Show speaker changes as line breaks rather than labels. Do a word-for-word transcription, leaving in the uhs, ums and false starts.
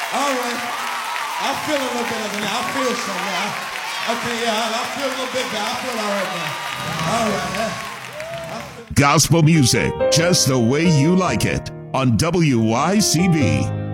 All right. I feel a little better now. I feel something now. Okay, yeah, I feel a little bit better. I feel all right now. All right. Yeah.
Gospel music, just the way you like it, on W Y C B.